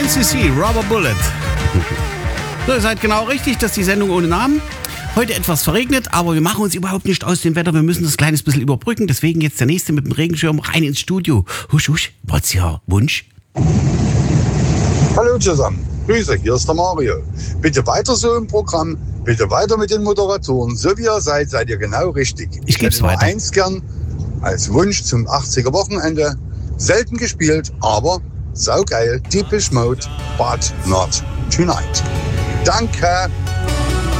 NCC, Rubber Bullet. So, ihr seid genau richtig, das ist die Sendung ohne Namen. Heute etwas verregnet, aber wir machen uns überhaupt nicht aus dem Wetter. Wir müssen das ein kleines bisschen überbrücken. Deswegen jetzt der Nächste mit dem Regenschirm rein ins Studio. Husch, husch, was ja Wunsch? Hallo zusammen, Grüße, hier ist der Mario. Bitte weiter so im Programm, bitte weiter mit den Moderatoren. So wie ihr seid ihr genau richtig. Ich geb's hätte nur weiter. eins gern als Wunsch zum 80er Wochenende. Selten gespielt, aber saugeil. Depeche Mode, but not tonight. Danke.